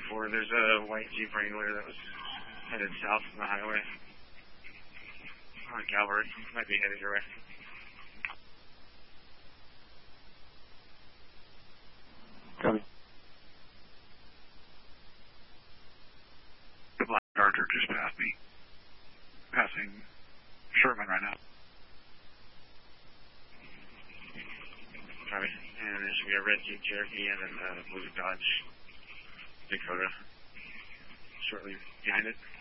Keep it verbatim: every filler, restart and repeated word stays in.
four, there's a white Jeep Wrangler that was headed south from the highway on Calvary. Might be headed your way. Copy. The black Charger just passed me. Passing Sherman right now. Copy. And there should be a red Jeep Cherokee and then a blue Dodge Dakota shortly behind it.